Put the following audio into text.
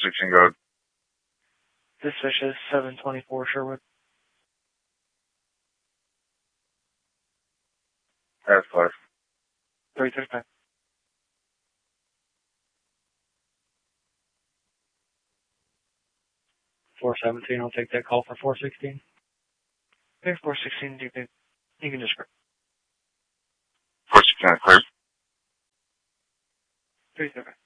416 go. This fish is 724 Sherwood. That's 5. 335. 417, I'll take that call for 416. Okay, 416, you can just... 416 clear. 335.